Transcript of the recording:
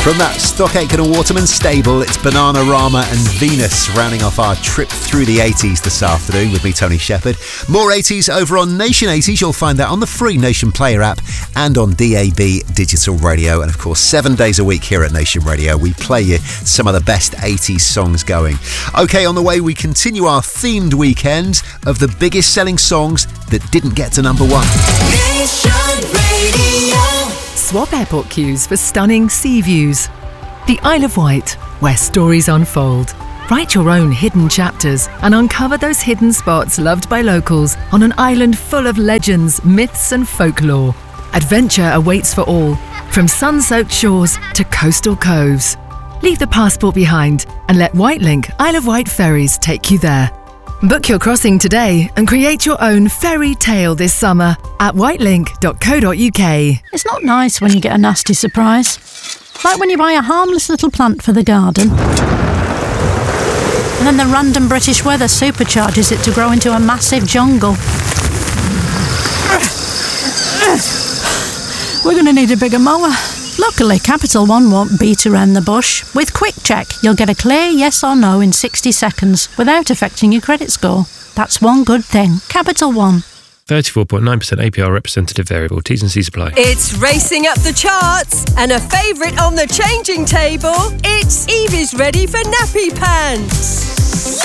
From that Stock Aitken and Waterman stable, it's Bananarama and Venus rounding off our trip through the 80s this afternoon with me, Tony Shepherd. More 80s over on Nation 80s. You'll find that on the free Nation Player app and on DAB Digital Radio. And of course, 7 days a week here at Nation Radio, we play you some of the best 80s songs going. OK, on the way, we continue our themed weekend of the biggest selling songs that didn't get to number one. Nation Radio. Swap airport queues for stunning sea views. The Isle of Wight, where stories unfold. Write your own hidden chapters and uncover those hidden spots loved by locals on an island full of legends, myths and folklore. Adventure awaits for all, from sun-soaked shores to coastal coves. Leave the passport behind and let Wightlink Isle of Wight ferries take you there. Book your crossing today and create your own fairy tale this summer at whitelink.co.uk. It's not nice when you get a nasty surprise. Like when you buy a harmless little plant for the garden, and then the random British weather supercharges it to grow into a massive jungle. We're going to need a bigger mower. Luckily, Capital One won't beat around the bush. With Quick Check, you'll get a clear yes or no in 60 seconds without affecting your credit score. That's one good thing. Capital One. 34.9% APR representative variable. T's and C's apply. It's racing up the charts and a favourite on the changing table. It's Evie's ready for nappy pants.